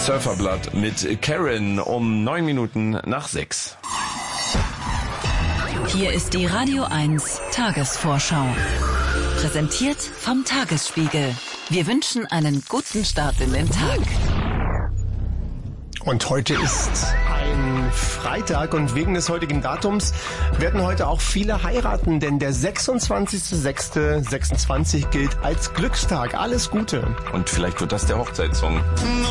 Surferblatt mit Karen um 9 Minuten nach 6. Hier ist die Radio 1 Tagesvorschau. Präsentiert vom Tagesspiegel. Wir wünschen einen guten Start in den Tag. Und heute ist ein Freitag und wegen des heutigen Datums werden heute auch viele heiraten, denn der 26.06.26 gilt als Glückstag. Alles Gute. Und vielleicht wird das der Hochzeitssong.